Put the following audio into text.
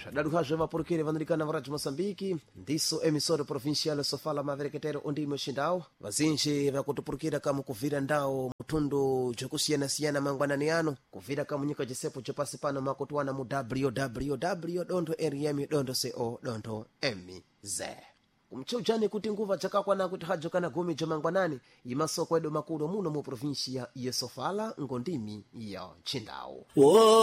Dado haja vaporqueira vandirikana varade Moçambique, ndiso emissora provincial Sofala Maverequeteiro onde moshindao, vazinji vakutuporqueira kama kuvira ndao mutundu jokusiyana-siyana mangwanani ano, kuvira kama nyika jisepo jopasi pano makutuana mu www.rm.co.mz. Kumchujani kuti nguva chakakwana kuti hajo kana gumi jomangwanani imasoko edo makulu muno mu provincia ya Sofala ngondimi ya Chindao.